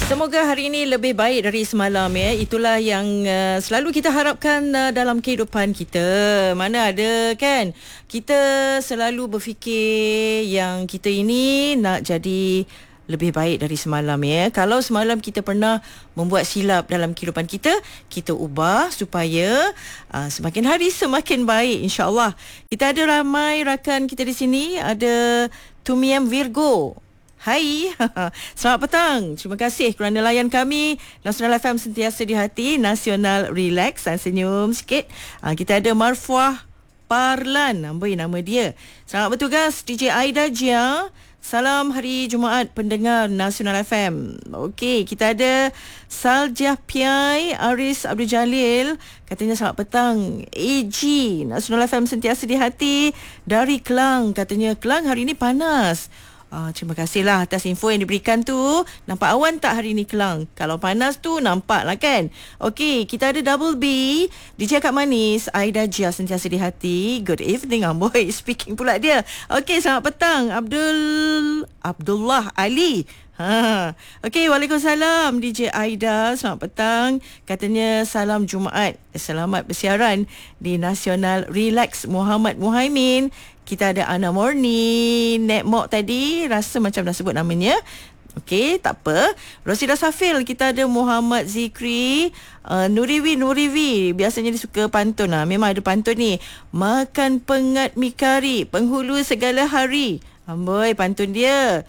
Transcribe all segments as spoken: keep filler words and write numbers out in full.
Semoga hari ini lebih baik dari semalam ya. Itulah yang uh, selalu kita harapkan uh, dalam kehidupan kita. Mana ada kan, kita selalu berfikir yang kita ini nak jadi lebih baik dari semalam ya. Kalau semalam kita pernah membuat silap dalam kehidupan kita, kita ubah supaya uh, semakin hari semakin baik, insya-Allah. Kita ada ramai rakan kita di sini. Ada Tumiem Virgo. Hai, selamat petang. Terima kasih kerana layan kami. Nasional F M sentiasa di hati. Nasional relax dan senyum sikit. Ha, kita ada Marfuah Parlan. Amboi nama dia. Selamat bertugas D J Aida Jia. Salam hari Jumaat pendengar Nasional F M. Okey, kita ada Saljah Piai Aris Abdul Jalil. Katanya selamat petang. A G Nasional F M sentiasa di hati. Dari Kelang. Katanya Kelang hari ini panas. Ah, terima kasihlah atas info yang diberikan tu. Nampak awan tak hari ni Kelang? Kalau panas tu nampak lah kan. Okey, kita ada Double B, D J Kak Manis, Aida Jia sentiasa di hati. Good evening Amboy. Speaking pula dia. Okey, selamat petang Abdul Abdullah Ali. Ha. Okey, waalaikumsalam D J Aida. Selamat petang. Katanya salam Jumaat. Selamat bersiaran di Nasional Relax Muhammad Muhaimin. Kita ada Ana Morni, Nek Mok tadi, rasa macam dah sebut namanya. Okey, tak apa. Rosida Safil, kita ada Muhammad Zikri, uh, Nuriwi, Nuriwi. Biasanya dia suka pantun lah. Memang ada pantun ni. Makan pengat mi kari, penghulu segala hari. Amboi, pantun dia.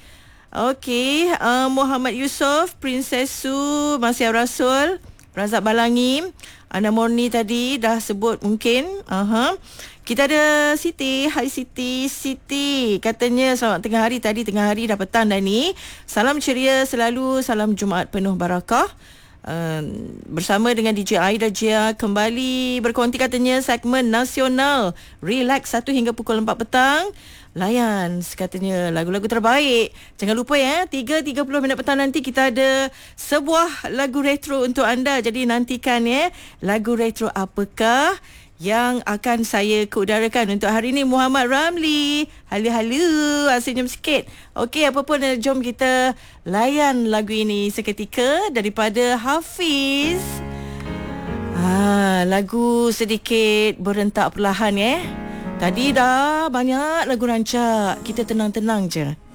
Okey, uh, Muhammad Yusof, Princess Su, Masya Rasul, Razak Balangi. Ana Morni tadi dah sebut mungkin. Aha. Kita ada Siti. Hai Siti. Siti katanya selamat tengah hari. Tadi tengah hari dah petang dah ni. Salam ceria selalu. Salam Jumaat penuh barakah. Uh, bersama dengan D J Aida Jia kembali berkonti katanya segmen Nasional Relax satu hingga pukul empat petang. Layan katanya lagu-lagu terbaik. Jangan lupa ya, tiga tiga puluh minit petang nanti kita ada sebuah lagu retro untuk anda. Jadi nantikan ya, lagu retro apakah yang akan saya keudarakan untuk hari ini. Muhammad Ramli. Halo-halo. Senyum sikit. Okey, apa pun jom kita layan lagu ini seketika daripada Hafiz. Ah, lagu sedikit berentak perlahan eh. Tadi dah banyak lagu rancak. Kita tenang-tenang je.